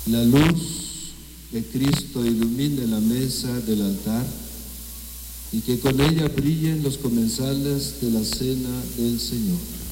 La luz de Cristo ilumine la mesa del altar y que con ella brillen los comensales de la cena del Señor.